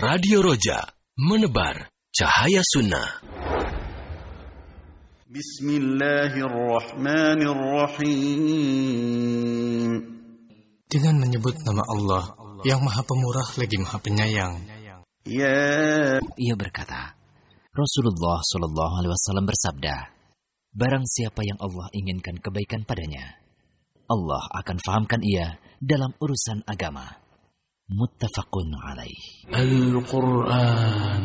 Radio Roja, menebar cahaya sunnah. Bismillahirrahmanirrahim. Dengan menyebut nama Allah yang Maha Pemurah lagi Maha Penyayang. Ia berkata, Rasulullah SAW bersabda, barang siapa yang Allah inginkan kebaikan padanya, Allah akan fahamkan ia dalam urusan agama. Muttafaqun alaih. Al-Quran.